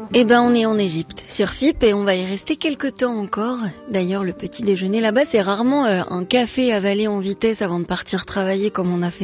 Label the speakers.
Speaker 1: Eh ben, on est en Égypte, sur Chypre, et on va y rester quelques temps encore. D'ailleurs, le petit déjeuner là-bas, c'est rarement un café avalé en vitesse avant de partir travailler comme on a fait